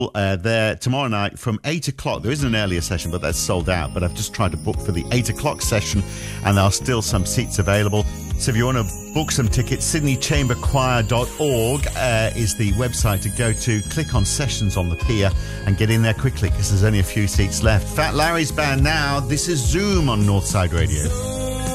there tomorrow night from 8 o'clock. There is an earlier session, but that's sold out. But I've just tried to book for the 8 o'clock session, and there are still some seats available. So if you want to book some tickets, sydneychamberchoir.org is the website to go to. Click on sessions on the pier and get in there quickly, because there's only a few seats left. Fat Larry's band now. This is Zoom on Northside Radio.